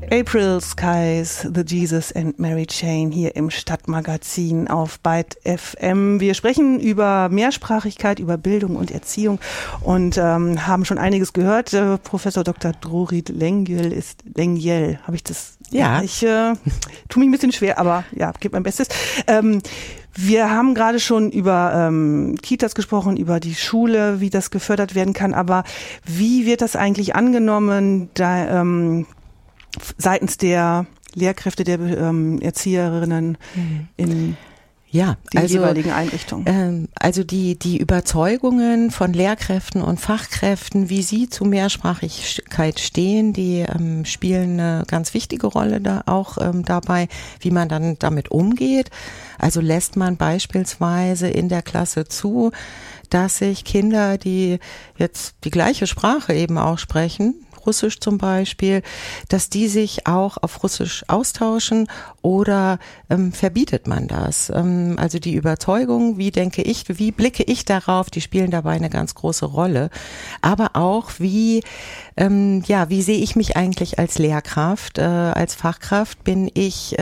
April Skies, The Jesus and Mary Chain hier im Stadtmagazin auf Byte FM. Wir sprechen über Mehrsprachigkeit, über Bildung und Erziehung und haben schon einiges gehört. Professor Dr. Drorit Lengyel habe ich das? Ja. Ich tue mich ein bisschen schwer, aber ja, gebe mein Bestes. Wir haben gerade schon über Kitas gesprochen, über die Schule, wie das gefördert werden kann. Aber wie wird das eigentlich angenommen seitens der Lehrkräfte, der Erzieherinnen in den jeweiligen Einrichtungen? Also die Überzeugungen von Lehrkräften und Fachkräften, wie sie zu Mehrsprachigkeit stehen, die spielen eine ganz wichtige Rolle da auch dabei, wie man dann damit umgeht. Also lässt man beispielsweise in der Klasse zu, dass sich Kinder, die jetzt die gleiche Sprache eben auch sprechen, Russisch zum Beispiel, dass die sich auch auf Russisch austauschen oder verbietet man das? Also die Überzeugung, wie blicke ich darauf, die spielen dabei eine ganz große Rolle. Aber auch wie sehe ich mich eigentlich als Lehrkraft, als Fachkraft? Bin ich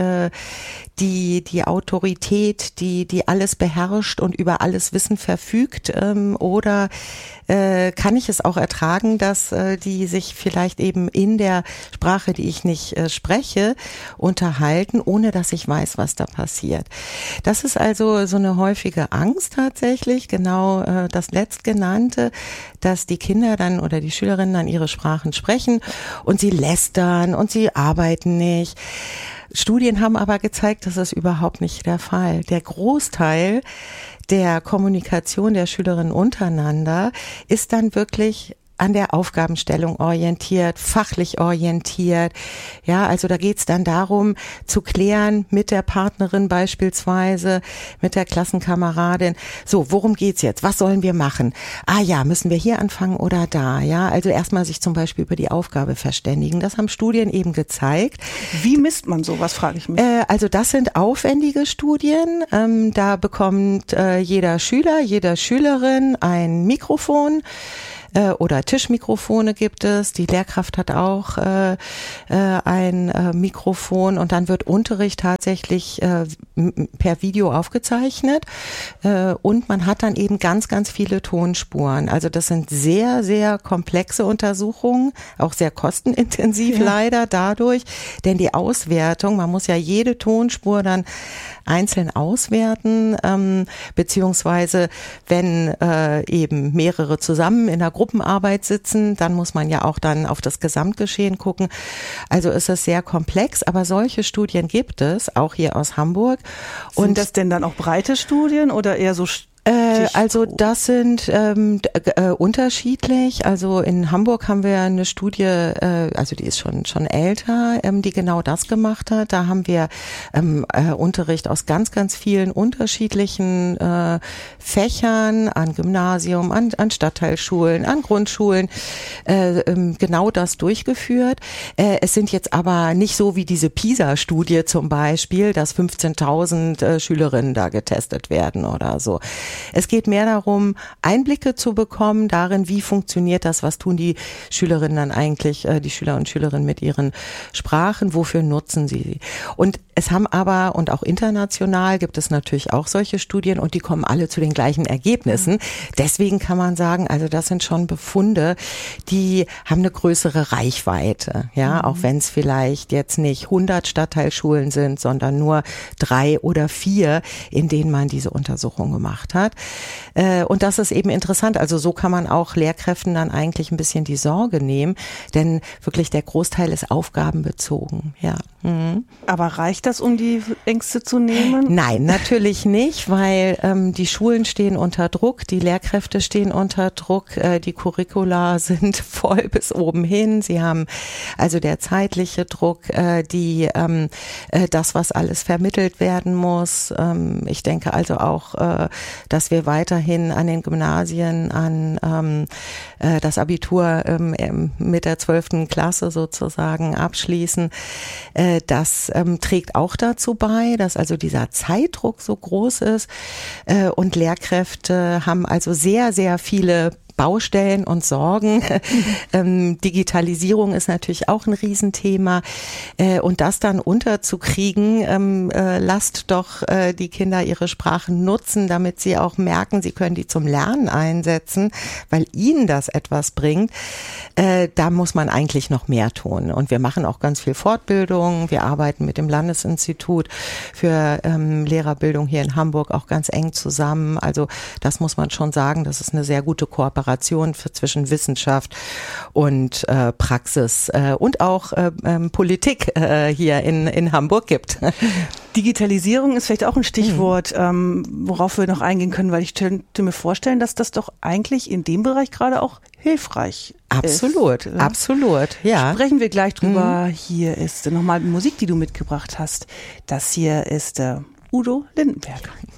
die Autorität, die alles beherrscht und über alles Wissen verfügt, oder kann ich es auch ertragen, dass die sich vielleicht eben in der Sprache, die ich nicht spreche, unterhalten, ohne dass ich weiß, was da passiert. Das ist also so eine häufige Angst tatsächlich, genau das Letztgenannte, dass die Kinder dann oder die Schülerinnen dann ihre Sprachen sprechen und sie lästern und sie arbeiten nicht. Studien haben aber gezeigt, das ist überhaupt nicht der Fall. Der Großteil der Kommunikation der Schülerinnen untereinander ist dann wirklich an der Aufgabenstellung orientiert, fachlich orientiert. Ja, also da geht's dann darum, zu klären mit der Partnerin beispielsweise, mit der Klassenkameradin. So, worum geht's jetzt? Was sollen wir machen? Ah ja, müssen wir hier anfangen oder da? Ja, also erstmal sich zum Beispiel über die Aufgabe verständigen. Das haben Studien eben gezeigt. Wie misst man sowas, frage ich mich. Also das sind aufwendige Studien. Da bekommt jeder Schüler, jede Schülerin ein Mikrofon. Oder Tischmikrofone gibt es. Die Lehrkraft hat auch ein Mikrofon und dann wird Unterricht tatsächlich per Video aufgezeichnet und man hat dann eben ganz, ganz viele Tonspuren. Also das sind sehr, sehr komplexe Untersuchungen, auch sehr kostenintensiv leider dadurch, denn die Auswertung, man muss ja jede Tonspur dann einzeln auswerten, beziehungsweise wenn eben mehrere zusammen in der Gruppenarbeit sitzen, dann muss man ja auch dann auf das Gesamtgeschehen gucken. Also ist es sehr komplex, aber solche Studien gibt es, auch hier aus Hamburg. Sind das denn dann auch breite Studien oder eher so also das sind unterschiedlich. Also in Hamburg haben wir eine Studie, also die ist schon älter, die genau das gemacht hat. Da haben wir Unterricht aus ganz, ganz vielen unterschiedlichen Fächern, an Gymnasium, an Stadtteilschulen, an Grundschulen, genau das durchgeführt. Es sind jetzt aber nicht so wie diese PISA-Studie zum Beispiel, dass 15.000 Schülerinnen da getestet werden oder so. Es geht mehr darum, Einblicke zu bekommen darin, wie funktioniert das, was tun die Schülerinnen dann eigentlich, die Schüler und Schülerinnen mit ihren Sprachen, wofür nutzen sie. Und es haben aber, und auch international gibt es natürlich auch solche Studien und die kommen alle zu den gleichen Ergebnissen. Deswegen kann man sagen, also das sind schon Befunde, die haben eine größere Reichweite, ja, auch wenn es vielleicht jetzt nicht 100 Stadtteilschulen sind, sondern nur 3 oder 4, in denen man diese Untersuchung gemacht hat. Und das ist eben interessant. Also so kann man auch Lehrkräften dann eigentlich ein bisschen die Sorge nehmen, denn wirklich der Großteil ist aufgabenbezogen, ja. Aber reicht das, um die Ängste zu nehmen? Nein, natürlich nicht, weil die Schulen stehen unter Druck, die Lehrkräfte stehen unter Druck, die Curricula sind voll bis oben hin. Sie haben also der zeitliche Druck, das, was alles vermittelt werden muss. Ich denke also auch, dass wir weiterhin an den Gymnasien, an das Abitur mit der 12. Klasse sozusagen abschließen. Das trägt auch dazu bei, dass also dieser Zeitdruck so groß ist und Lehrkräfte haben also sehr, sehr viele Baustellen und Sorgen. Digitalisierung ist natürlich auch ein Riesenthema. Und das dann unterzukriegen, lasst doch die Kinder ihre Sprachen nutzen, damit sie auch merken, sie können die zum Lernen einsetzen, weil ihnen das etwas bringt. Da muss man eigentlich noch mehr tun. Und wir machen auch ganz viel Fortbildung. Wir arbeiten mit dem Landesinstitut für Lehrerbildung hier in Hamburg auch ganz eng zusammen. Also das muss man schon sagen, das ist eine sehr gute Kooperation zwischen Wissenschaft und Praxis und auch Politik hier in Hamburg gibt. Digitalisierung ist vielleicht auch ein Stichwort, worauf wir noch eingehen können, weil ich könnte mir vorstellen, dass das doch eigentlich in dem Bereich gerade auch hilfreich absolut, ist. Absolut, ja. Sprechen wir gleich drüber. Hier ist nochmal Musik, die du mitgebracht hast. Das hier ist Udo Lindenberg.